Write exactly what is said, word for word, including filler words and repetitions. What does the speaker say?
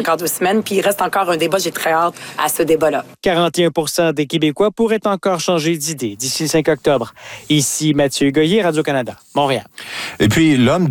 encore deux semaines. Puis il reste encore un débat. J'ai très hâte à ce débat-là. quarante et un pour cent des Québécois pourraient encore changer d'idée d'ici le cinq octobre. Ici Mathieu Goyer, Radio-Canada, Montréal. Et puis, l'homme